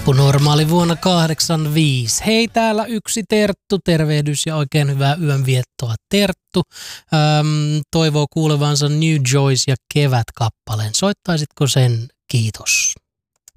Normaali vuonna 85. Hei, täällä yksi Terttu, tervehdys ja oikein hyvää yönviettoa Terttu. Toivoo kuulevansa New Joys ja Kevät-kappaleen. Soittaisitko sen? Kiitos.